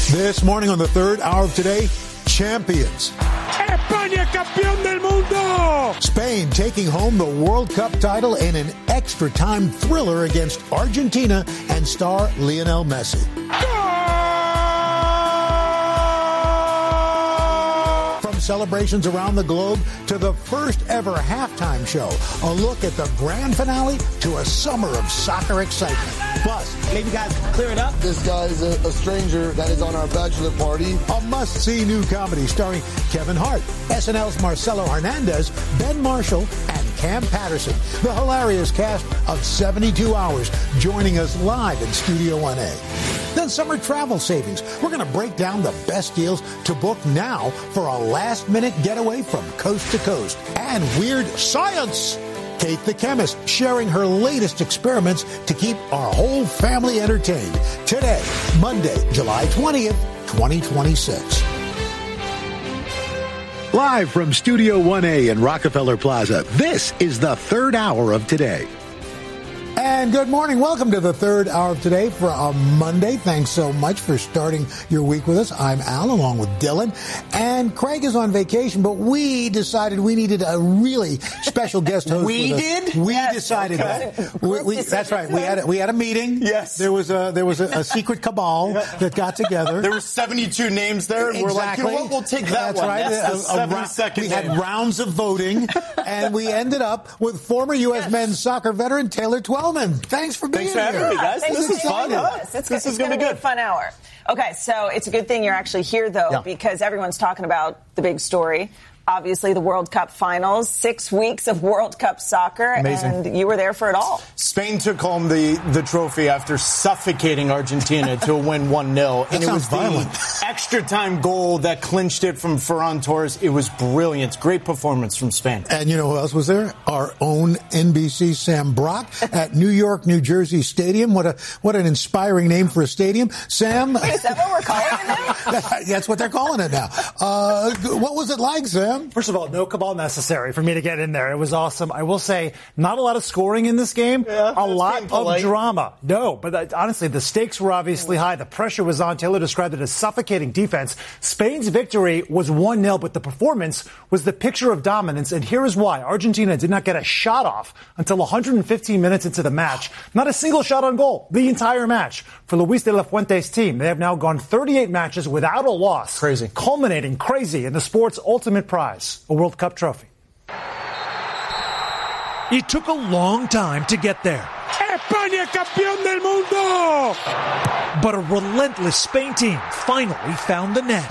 This morning on the third hour of Today, champions. España, campeón del mundo! Spain taking home the World Cup title in an extra-time thriller against Argentina and star Lionel Messi. From celebrations around the globe to the first ever halftime show, a look at the grand finale to a summer of soccer excitement. Plus, maybe guys clear it up. This guy is a stranger that is on our bachelor party. A must-see new comedy starring Kevin Hart, SNL's Marcelo Hernandez, Ben Marshall, and Cam Patterson. The hilarious cast of 72 Hours joining us live in Studio 1A. Then summer travel savings. We're going to break down the best deals to book now for a last-minute getaway from coast to coast. And weird science. Kate the chemist sharing her latest experiments to keep our whole family entertained. Today, Monday, July 20th, 2026. Live from Studio 1A in Rockefeller Plaza, this is the third hour of Today. And good morning. Welcome to the third hour of Today for a Monday. Thanks so much for starting your week with us. I'm Al, along with Dylan. And Craig is on vacation, but we decided we needed a really special guest host. We did? We decided that. That's right. We had a meeting. Yes. There was a secret cabal that got together. There were 72 names there. And exactly. We're like, you know what? We'll take that That's one. Right. That's the 72nd we had rounds of voting, and we ended up with former U.S. men's soccer veteran Taylor Twellman. Thanks for being here. Thanks for having me, guys. This is fun. This is going to be a fun hour. Okay, so it's a good thing you're actually here, though, because everyone's talking about the big story. Obviously, the World Cup finals, 6 weeks of World Cup soccer, Amazing. And you were there for it all. Spain took home the trophy after suffocating Argentina to win 1-0. And it was violent. The extra time goal that clinched it from Ferran Torres. It was brilliant. Great performance from Spain. And you know who else was there? Our own NBC Sam Brock at New York, New Jersey Stadium. What an inspiring name for a stadium. Sam. Wait, is that what we're calling it now? That's what they're calling it now. What was it like, Sam? First of all, no cabal necessary for me to get in there. It was awesome. I will say, not a lot of scoring in this game. A lot of drama. No, but honestly, the stakes were obviously high. The pressure was on. Taylor described it as suffocating defense. Spain's victory was 1-0, but the performance was the picture of dominance. And here is why. Argentina did not get a shot off until 115 minutes into the match. Not a single shot on goal the entire match. For Luis de la Fuente's team, they have now gone 38 matches without a loss. Crazy. Culminating crazy in the sport's ultimate prize. A World Cup trophy. It took a long time to get there. España, campeón del mundo! But a relentless Spain team finally found the net.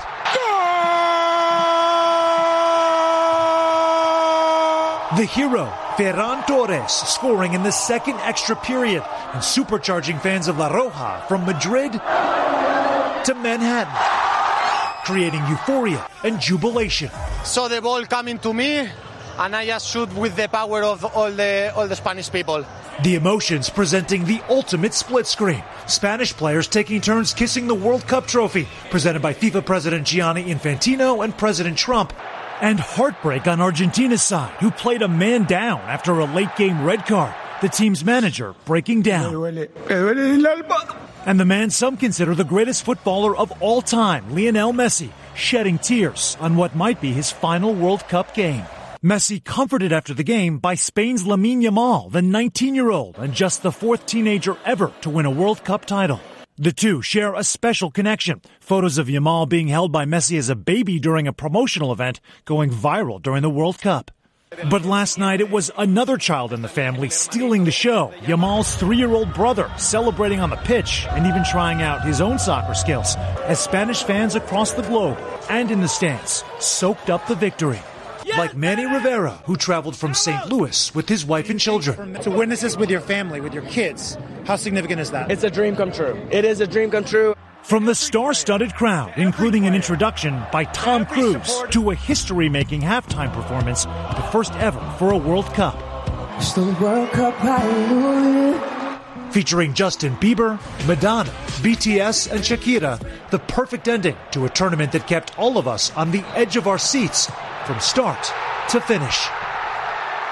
The hero, Ferran Torres, scoring in the second extra period and supercharging fans of La Roja from Madrid to Manhattan, creating euphoria and jubilation. So the ball coming to me, and I just shoot with the power of all the Spanish people. The emotions presenting the ultimate split screen. Spanish players taking turns kissing the World Cup trophy, presented by FIFA President Gianni Infantino and President Trump. And heartbreak on Argentina's side, who played a man down after a late-game red card. The team's manager breaking down. And the man some consider the greatest footballer of all time, Lionel Messi, shedding tears on what might be his final World Cup game. Messi comforted after the game by Spain's Lamine Yamal, the 19-year-old and just the fourth teenager ever to win a World Cup title. The two share a special connection. Photos of Yamal being held by Messi as a baby during a promotional event going viral during the World Cup. But last night it was another child in the family stealing the show. Yamal's 3-year-old brother celebrating on the pitch and even trying out his own soccer skills as Spanish fans across the globe and in the stands soaked up the victory. Like Manny Rivera, who traveled from St. Louis with his wife and children. To witness this with your family, with your kids, how significant is that? It's a dream come true. It is a dream come true. From the star-studded crowd, including an introduction by Tom Cruise, to a history-making halftime performance, the first ever for a World Cup. It's the World Cup, hallelujah. Featuring Justin Bieber, Madonna, BTS, and Shakira, the perfect ending to a tournament that kept all of us on the edge of our seats from start to finish.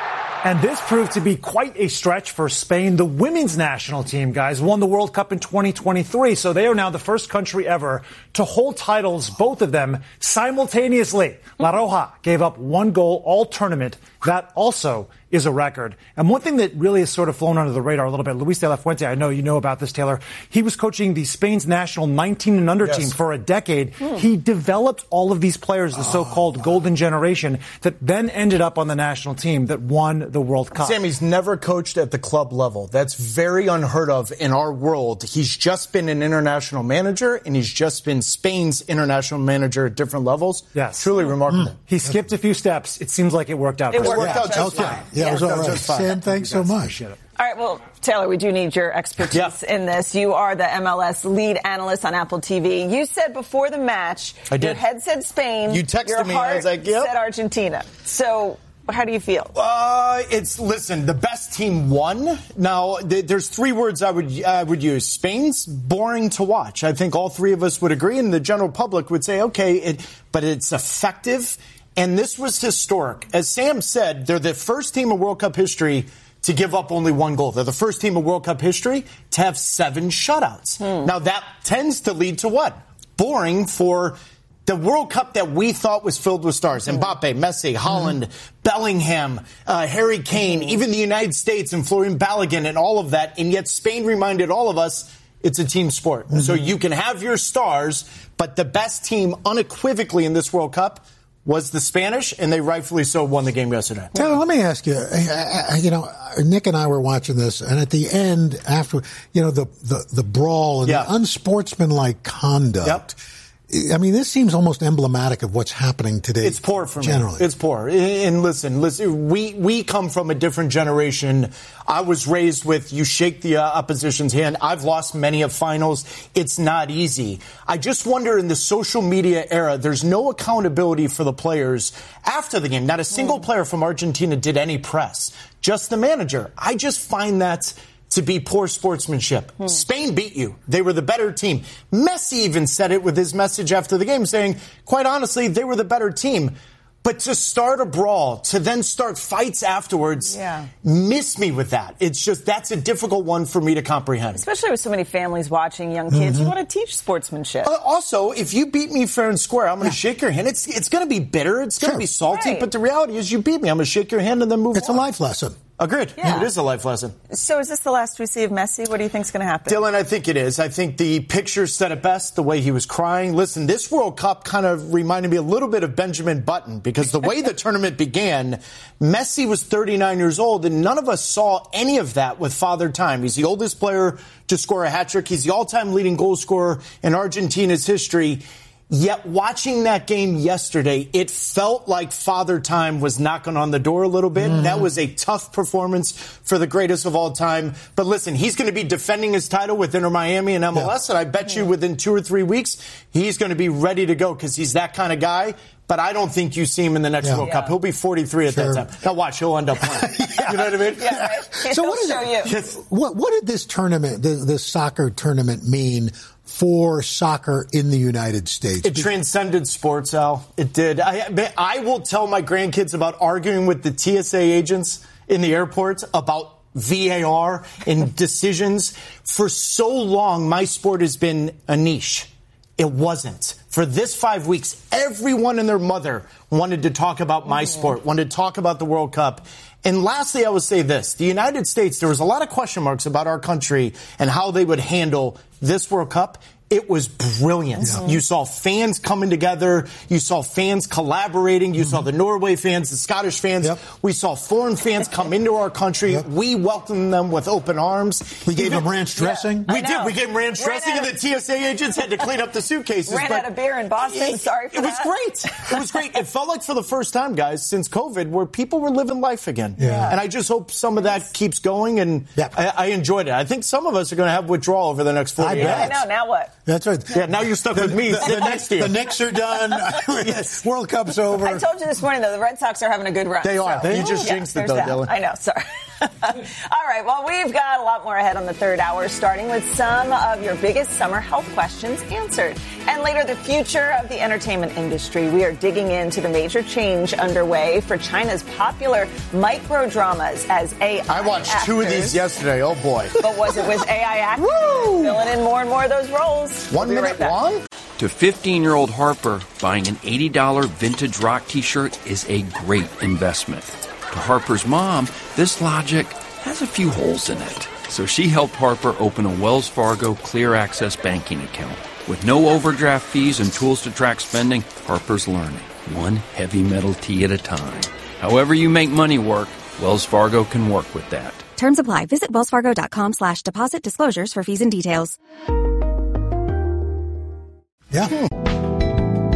And this proved to be quite a stretch for Spain. The women's national team, guys, won the World Cup in 2023. So they are now the first country ever to hold titles, both of them, simultaneously. La Roja gave up 1 goal all tournament. That also is a record. And one thing that really has sort of flown under the radar a little bit, Luis de la Fuente, I know you know about this, Taylor. He was coaching the Spain's national 19 and under team for a decade. He developed all of these players, the so-called golden generation, that then ended up on the national team that won the World Cup. Sammy's never coached at the club level. That's very unheard of in our world. He's just been an international manager, and he's just been Spain's international manager at different levels. Yes. Truly remarkable. He skipped a few steps. It seems like it worked out. It worked out just fine. Yeah, it was all right. Sam, thanks so much. All right, well, Taylor, we do need your expertise in this. You are the MLS lead analyst on Apple TV. You said before the match, your head said Spain. You texted your me, heart and I was like, yep. said Argentina. So how do you feel? Listen, the best team won. Now, there's 3 words I would use. Spain's boring to watch. I think all 3 of us would agree, and the general public would say, okay, but it's effective. And this was historic. As Sam said, they're the first team in World Cup history to give up only 1 goal. They're the first team in World Cup history to have 7 shutouts. Now, that tends to lead to what? Boring for the World Cup that we thought was filled with stars. Mbappe, Messi, Haaland, Bellingham, Harry Kane, even the United States and Florian Balogun and all of that. And yet Spain reminded all of us it's a team sport. So you can have your stars, but the best team unequivocally in this World Cup was the Spanish, and they rightfully so won the game yesterday. Taylor, let me ask you, Nick and I were watching this, and at the end, after, the brawl and the unsportsmanlike conduct, I mean, this seems almost emblematic of what's happening today. It's poor for me. Generally. It's poor. And listen, we come from a different generation. I was raised with you shake the opposition's hand. I've lost many of finals. It's not easy. I just wonder in the social media era, there's no accountability for the players after the game. Not a single player from Argentina did any press. Just the manager. I just find that to be poor sportsmanship. Spain beat you. They were the better team. Messi even said it with his message after the game, saying, quite honestly, they were the better team. But to start a brawl, to then start fights afterwards, miss me with that. It's just, that's a difficult one for me to comprehend. Especially with so many families watching, young kids. You want to teach sportsmanship. Also, if you beat me fair and square, I'm going to shake your hand. It's going to be bitter. It's going to be salty. But the reality is you beat me. I'm going to shake your hand and then move on. It's a life lesson. Agreed. Yeah. It is a life lesson. So is this the last we see of Messi? What do you think is going to happen? Dylan, I think it is. I think the pictures said it best, the way he was crying. Listen, this World Cup kind of reminded me a little bit of Benjamin Button because the way the tournament began, Messi was 39 years old, and none of us saw any of that with Father Time. He's the oldest player to score a hat-trick. He's the all-time leading goal scorer in Argentina's history. Yet watching that game yesterday, it felt like Father Time was knocking on the door a little bit. That was a tough performance for the greatest of all time. But listen, he's going to be defending his title with Inter Miami and MLS, and I bet you within 2 or 3 weeks, he's going to be ready to go because he's that kind of guy. But I don't think you see him in the next World Cup. He'll be 43 at that time. Now watch, he'll end up playing. You know what I mean? Yeah, right. So what did this tournament, this soccer tournament, mean for soccer in the United States? It transcended sports, Al. It did. I will tell my grandkids about arguing with the TSA agents in the airport about VAR and decisions. For so long, my sport has been a niche. It wasn't. For this 5 weeks, everyone and their mother wanted to talk about my sport, wanted to talk about the World Cup. And lastly, I would say this. The United States, there was a lot of question marks about our country and how they would handle this World Cup. It was brilliant. You saw fans coming together. You saw fans collaborating. You saw the Norway fans, the Scottish fans. We saw foreign fans come into our country. We welcomed them with open arms. We gave them ranch dressing. We did. We gave them ranch dressing, and the TSA agents had to clean up the suitcases. Ran out of beer in Boston. Sorry for that. It was great. It was great. It felt like for the first time, guys, since COVID, where people were living life again. And I just hope some of that keeps going, and I enjoyed it. I think some of us are going to have withdrawal over the next 4 years. I know. Now what? That's right. Yeah, now you're stuck with me. The Knicks are done. World Cup's over. I told you this morning, though, the Red Sox are having a good run. They are. You just jinxed it, though, Dylan. I know. Sorry. All right, well, we've got a lot more ahead on the third hour, starting with some of your biggest summer health questions answered. And later, the future of the entertainment industry. We are digging into the major change underway for China's popular micro-dramas as AI I watched actors. 2 of these yesterday. Oh, boy. But was it with AI actors filling in more and more of those roles? 1 minute long? To 15-year-old Harper, buying an $80 vintage rock t-shirt is a great investment. To Harper's mom, this logic has a few holes in it. So she helped Harper open a Wells Fargo Clear Access banking account. With no overdraft fees and tools to track spending, Harper's learning, one heavy metal tea at a time. However you make money work, Wells Fargo can work with that. Terms apply. Visit wellsfargo.com/deposit disclosures for fees and details. Yeah.